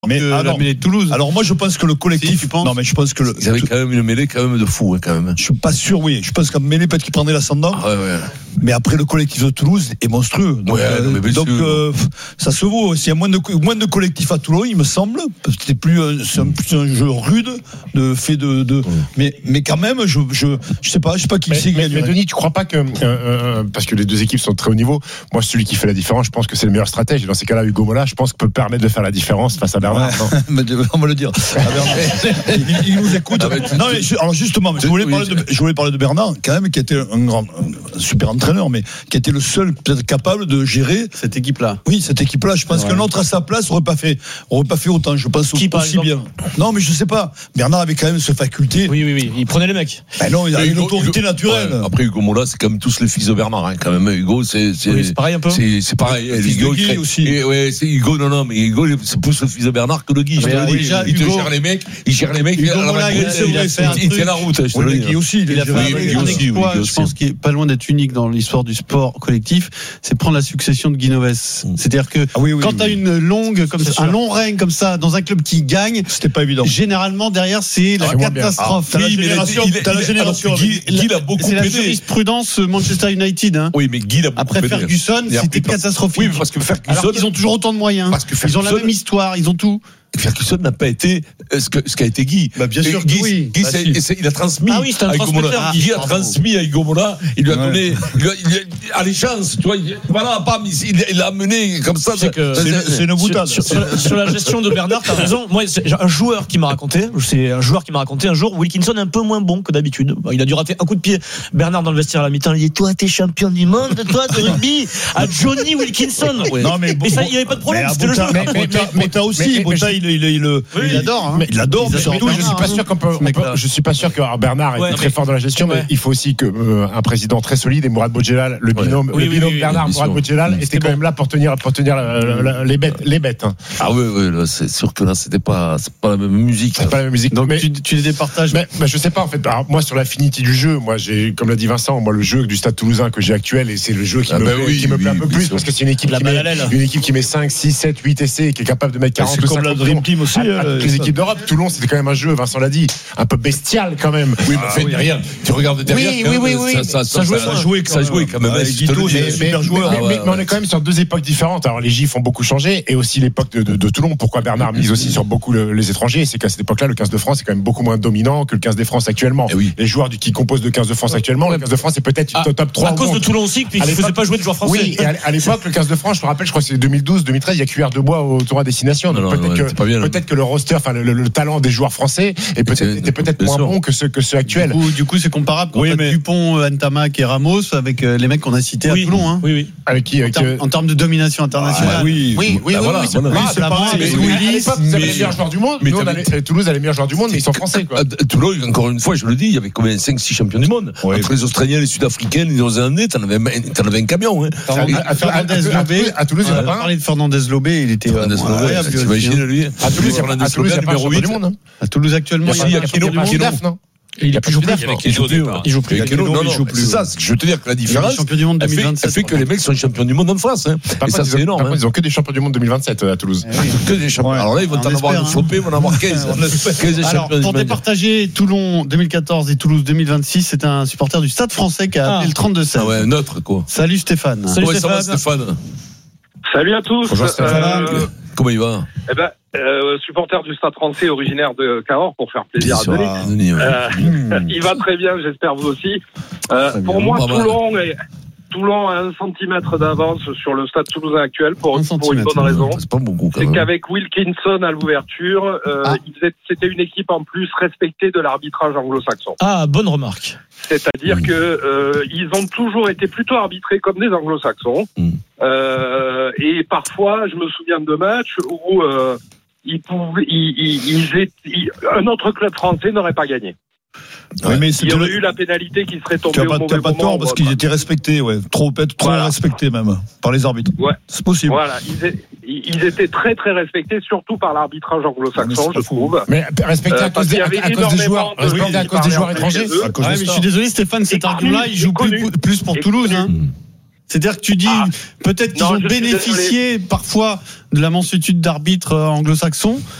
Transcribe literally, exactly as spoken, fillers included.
Mais que alors, la mêlée de Toulouse. Alors moi je pense que le collectif. Si, tu penses non mais je pense que le. Ils avaient quand même une mêlée quand même de fou hein, quand même. Je suis pas sûr, oui. Je pense qu'en mêlée peut-être qu'il prenait l'ascendant. Ah, ouais, ouais. Mais après le collectif de Toulouse est monstrueux. Donc, ouais, euh, non, donc euh, ça se vaut. S'il y a moins de moins de collectifs à Toulon, il me semble. C'était plus c'est un, plus un jeu rude de fait de. de... Ouais. Mais mais quand même, je je je sais pas, je sais pas qui c'est. Mais, mais Denis, tu crois pas que euh, euh, parce que les deux équipes sont très haut niveau. Moi, celui qui fait la différence, je pense que c'est le meilleur stratège. Et dans ces cas-là, Hugo Mola, je pense qu'il peut permettre de faire la différence face à Bernard. Ouais. On va le dire. il, il nous écoute. Ah, mais non, mais je, alors justement, je voulais, parler de, je voulais parler de Bernard, quand même, qui était un grand, un super entraîneur, mais qui était le seul peut-être capable de gérer cette équipe-là. Oui, cette équipe-là. Je pense ouais. qu'un autre à sa place aurait pas fait, aurait pas fait autant. Je pense qui, aussi bien. Non, mais je sais pas. Bernard avait quand même cette faculté. Oui, oui, oui. Il prenait les mecs. Ben non, il a une autorité Hugo, naturelle. Ouais, après Hugo Mola, c'est quand même tous les fils de Bernard, hein, quand même. Hugo, c'est, c'est, oui, c'est pareil un peu. C'est, c'est pareil. Hugo Guy aussi. Et, ouais, c'est Hugo. Non, non, mais Hugo, c'est plus le fils de Bernard que le Guy. Ah, je te oui, déjà, il Hugo, te gère les mecs, il gère les mecs. Hugo Mola, il, il, il, il tient la route. Je te le dis aussi. Il a fait un exploit, je pense, qui est pas loin d'être unique dans l'histoire du sport collectif. C'est prendre la succession de Guy Noves. C'est-à-dire que ah, oui, oui, quand oui. tu as une longue, comme ça, un long règne comme ça dans un club qui gagne, c'était pas évident. Généralement derrière c'est la ah, catastrophe. T'as la génération. T'as la génération. Guy l'a beaucoup aidé. C'est la jurisprudence Manchester United. Hein. Oui, mais Guy l'a beaucoup Après Ferguson, c'était catastrophique. Oui, parce que Ferguson. Alors qu'ils ont toujours autant de moyens. Parce que ils ont la même histoire, ils ont tout. Ferguson n'a pas été ce que ce qu'a été Guy. Bah bien sûr, Guy, oui. Guy bah c'est, si. c'est, il a transmis. Ah oui, c'est un transmetteur. Ah, Guy a transmis à Hugo Mola. Il lui a donné, il lui a, il a, allégeance, tu vois. Il, voilà, pas, il, il l'a amené comme ça. C'est, que, c'est, c'est, c'est une boutade. Sur, sur, sur, sur la gestion de Bernard, t'as raison. Moi, c'est un joueur qui m'a raconté. C'est un joueur qui m'a raconté un jour. Wilkinson est un peu moins bon que d'habitude. Il a dû rater un coup de pied. Bernard dans le vestiaire à la mi-temps, il dit toi, t'es champion du monde, toi, de rugby, à Johnny Wilkinson. Ouais. Non mais bon, ça, il y avait pas de problème. C'était le jeu. Mais t'as aussi, Bota, il il Oui, il adore, hein. Mais il adore, mais surtout, je suis pas sûr qu'on peut, on peut je suis pas sûr que alors Bernard est ouais, très mais, fort dans la gestion, ouais. mais il faut aussi que euh, un président très solide et Mourad Boudjelal, le binôme, ouais. oui, le binôme oui, oui, Bernard oui, Mourad Boudjelal était quand bon. même là pour tenir, pour tenir la, la, les bêtes, les bêtes. Hein. Ah oui, oui, là, c'est sûr que là, c'était pas, c'est pas la même musique. C'est pas la même musique. Donc mais, tu, tu les départages. Mais, mais je sais pas en fait. Alors, moi, sur l'affinité du jeu, moi, j'ai, comme l'a dit Vincent, moi, le jeu du Stade Toulousain que j'ai actuel, et c'est le jeu qui ah me, bah plaît, oui, qui me plaît oui, un peu plus parce que c'est une équipe qui met, une équipe qui met cinq, six, sept, huit essais et qui est capable de mettre quarante ou cinquante. C'est comme la Dream Team aussi. Les équipes d'Europe, Toulon, c'était quand même un jeu, Vincent l'a dit, un peu bestial quand même. Oui, mais fait derrière, tu regardes derrière. Oui, oui, oui, oui. Ça, ça, ça, jouait, ça jouait quand même. Ça jouait quand même. Guito, c'est un super joueur. Mais on est quand même sur deux époques différentes. Alors les Gifs ont beaucoup changé et aussi l'époque de, de, de Toulon. Pourquoi Bernard mise aussi sur beaucoup le, les étrangers? C'est qu'à cette époque-là, le quinze de France est quand même beaucoup moins dominant que le quinze de France actuellement. Oui. Les joueurs du, qui composent le quinze de France actuellement, le quinze de France est peut-être ah, au top trois. À cause de Toulon aussi, puis ils ne faisaient pas jouer de joueurs français. Oui, et à, à l'époque, le quinze de France, je me rappelle, je crois que c'est deux mille douze, deux mille treize, il y a Cuillère de bois au tournoi Destination. Donc peut-être que, peut-être que le roster, enfin le, le, le talent des joueurs français est peut-être, était peut-être moins bon que ceux, que ceux actuels. Du coup, du coup c'est comparable quand oui, mais... Dupont, Ntamak et Ramos avec les mecs qu'on a cités oui, à Toulon. Hein. Oui, oui. Avec qui, avec en, termes, en termes de domination internationale. Ah, oui, oui, oui, oui, voilà, oui, c'est, voilà. oui, c'est pareil. Mais Willis, vous avez les meilleurs joueurs du monde. Mais Nous, on a Toulouse a les meilleurs joueurs du monde, mais ils sont français. Quoi. Toulon, encore une fois, je le dis, il y avait combien cinq six champions du monde. Ouais. Entre les Australiens, les Sud-Africains, les Néo-Zélandais, t'en avais, t'en avais un camion. Hein. Fernandez Lobé, à Toulouse, il y en a pas. On parlait de Fernandez Lobé, il était incroyable. T'imagines lui? À Toulouse, Fernandez Lobé, numéro huit. À Toulouse actuellement, il y a Kino, non? Il a plus joué. Il joue plus. Il joue plus. Non, non, c'est ça. Je veux te dire que la différence, champion du monde deux mille vingt-sept. Elle fait que les mecs sont champions du monde en France. Et ça, c'est énorme. Ils ont que des champions du monde deux mille vingt-sept à Toulouse. Que des champions. Alors là, ils vont en avoir une flopée, ils vont en avoir quinze. Alors, pour départager Toulon deux mille quatorze et Toulouse deux mille vingt-six, c'est un supporter du Stade Français qui a appelé le trente-deux seize. Ah ouais, neutre, quoi. Salut Stéphane. Salut Stéphane. Salut à tous. Bonjour Stéphane. Comment il va? Eh ben, euh, supporter du Stade Français, originaire de Cahors, pour faire plaisir à Denis. Denis ouais. euh, mmh. Il va très bien, j'espère vous aussi. Euh, pour bien, moi, Toulon, est, Toulon a un centimètre d'avance sur le Stade Toulousain actuel pour, pour une bonne raison. C'est pas beaucoup. Quand c'est même. Qu'avec Wilkinson à l'ouverture, euh, ah. c'était une équipe en plus respectée de l'arbitrage anglo-saxon. Ah, bonne remarque. C'est-à-dire mmh. que euh, ils ont toujours été plutôt arbitrés comme des anglo-saxons. Mmh. Euh, et parfois, je me souviens de matchs où euh, ils pouvaient, ils, ils, ils étaient, ils, un autre club français n'aurait pas gagné. Oui, mais il y aurait eu la pénalité qui serait tombée tu as pas, au mauvais tu as pas moment. Tort parce qu'ils étaient respectés, ouais, trop, trop voilà. respectés même par les arbitres. Ouais. C'est possible. Voilà, ils, ils étaient très très respectés, surtout par l'arbitrage anglo-saxon, je trouve. Mais respectés à cause des, à, à cause des joueurs, de respectés à cause des joueurs étrangers. Ouais, mais je suis désolé, Stéphane, cet argument-là, il joue plus, plus pour Toulouse. Hein. C'est-à-dire que tu dis ah. peut-être qu'ils non, ont bénéficié parfois de la mansuétude d'arbitres anglo-saxons.